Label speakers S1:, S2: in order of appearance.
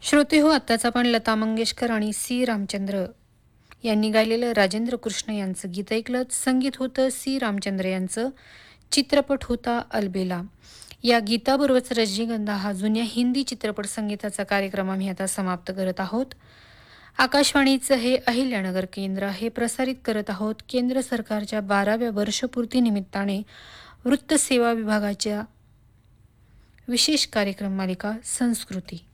S1: श्रोते हो, आत्ताच आपण लता मंगेशकर आणि सी रामचंद्र यांनी गायलेलं राजेंद्र कृष्ण यांचं गीत ऐकलं. संगीत होतं सी रामचंद्र यांचं. चित्रपट होता अलबेला. या गीताबरोबरच रजनीगंधा हा जुन्या हिंदी चित्रपट संगीताचा कार्यक्रम आम्ही आता समाप्त करत आहोत. आकाशवाणीचं हे अहिल्यानगर केंद्र हे प्रसारित करत आहोत. केंद्र सरकारच्या 12व्या वर्षपूर्ती निमित्ताने वृत्त सेवा विभागाच्या विशेष कार्यक्रम मालिका संस्कृती.